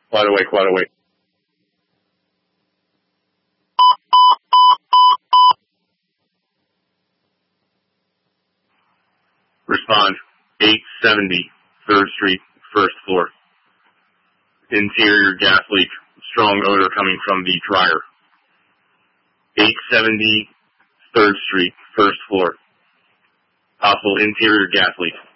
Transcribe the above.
Quite away, quite away. Respond. 870 3rd Street, 1st floor. Interior gas leak. Strong odor coming from the dryer. 870 3rd Street, 1st floor. Possible interior gas leak.